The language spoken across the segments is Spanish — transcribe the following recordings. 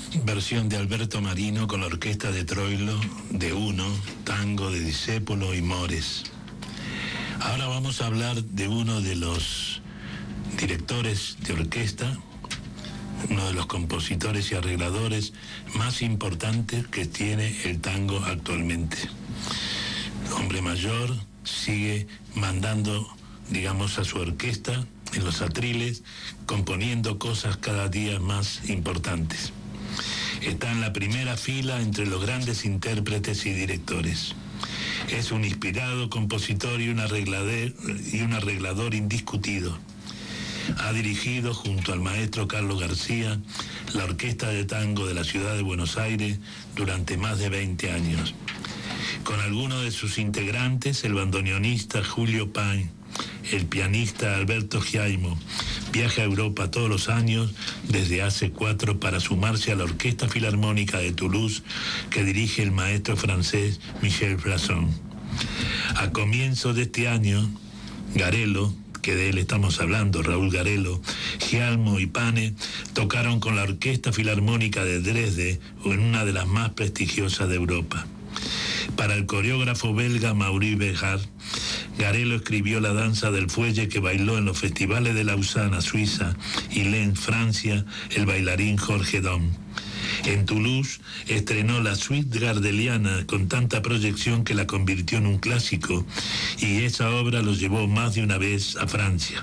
versión de Alberto Marino con la orquesta de Troilo, de Uno, tango de Discépolo y Mores. Ahora vamos a hablar de uno de los directores de orquesta, uno de los compositores y arregladores más importantes que tiene el tango actualmente. Hombre mayor, sigue mandando, digamos, a su orquesta en los atriles, componiendo cosas cada día más importantes. Está en la primera fila entre los grandes intérpretes y directores. Es un inspirado compositor y un arreglador indiscutido. Ha dirigido junto al maestro Carlos García la Orquesta de Tango de la ciudad de Buenos Aires durante más de 20 años. Con algunos de sus integrantes, el bandoneonista Julio Pain, el pianista Alberto Giaimo, viaja a Europa todos los años desde hace 4 para sumarse a la Orquesta Filarmónica de Toulouse que dirige el maestro francés Michel Flasson. A comienzos de este año, Garello, que de él estamos hablando, Raúl Garello, Giaimo y Pane tocaron con la Orquesta Filarmónica de Dresde, en una de las más prestigiosas de Europa. Para el coreógrafo belga Maurice Béjart, Garello escribió la danza del fuelle que bailó en los festivales de Lausana, Suiza, y Lens, Francia, el bailarín Jorge Dom. En Toulouse estrenó la suite gardeliana con tanta proyección que la convirtió en un clásico, y esa obra lo llevó más de una vez a Francia.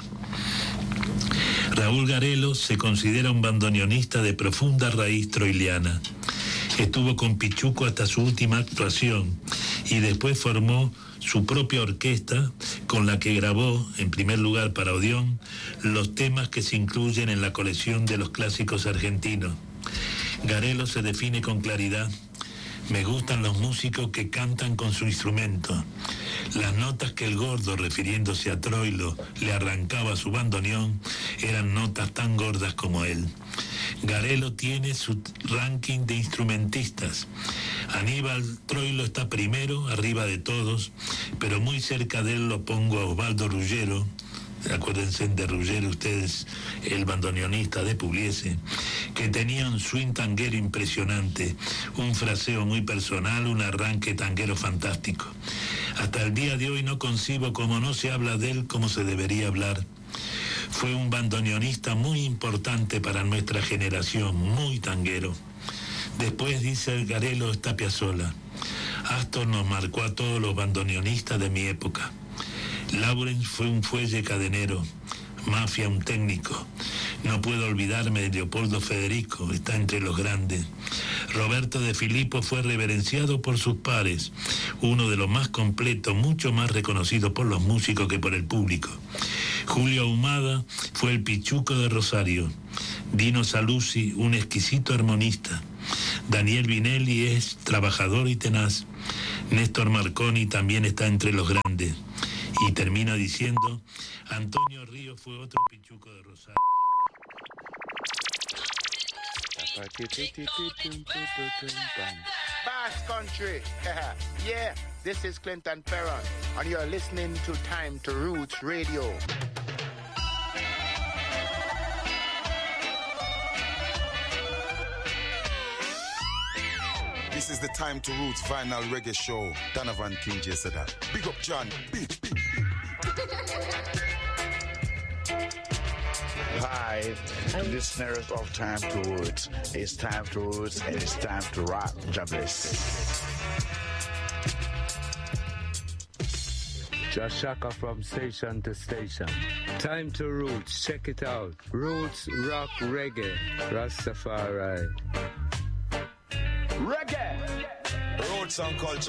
Raúl Garello se considera un bandoneonista de profunda raíz troiliana. Estuvo con Pichuco hasta su última actuación y después formó su propia orquesta con la que grabó, en primer lugar para Odeón, los temas que se incluyen en la colección de los clásicos argentinos. Garello se define con claridad: me gustan los músicos que cantan con su instrumento. Las notas que el gordo, refiriéndose a Troilo, le arrancaba a su bandoneón eran notas tan gordas como él. Garello tiene su ranking de instrumentistas. Aníbal Troilo está primero, arriba de todos, pero muy cerca de él lo pongo a Osvaldo Ruggiero. Acuérdense de Ruggiero ustedes, el bandoneonista de Pugliese, que tenía un swing tanguero impresionante, un fraseo muy personal, un arranque tanguero fantástico. Hasta el día de hoy no concibo cómo no se habla de él como se debería hablar. Fue un bandoneonista muy importante para nuestra generación, muy tanguero. Después, dice Garello, está Piazzolla. Astor nos marcó a todos los bandoneonistas de mi época. Lawrence fue un fuelle cadenero, Mafia un técnico. No puedo olvidarme de Leopoldo Federico, está entre los grandes. Roberto de Filippo fue reverenciado por sus pares, uno de los más completos, mucho más reconocido por los músicos que por el público. Julio Ahumada fue el Pichuco de Rosario. Dino Saluzzi, un exquisito armonista. Daniel Vinelli es trabajador y tenaz. Néstor Marconi también está entre los grandes. Y termina diciendo, Antonio Ríos fue otro Pichuco de Rosario. Bass Country, yeah, this is Clinton Perron, and you're listening to Time to Roots Radio. This is the Time to Roots Vinyl Reggae Show. Donovan King J said that. Big up John. Big. Hi, listeners of Time to Roots. It's Time to Roots and it's time to rock. God bless. Josh Shaka from station to station. Time to Roots. Check it out. Roots, rock, reggae, Rastafari. Reggae! Roots and culture.